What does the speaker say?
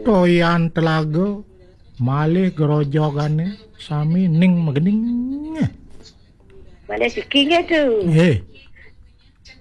Toyan telaga malih gerojogane sami ning megening. Mana sikingnya tu?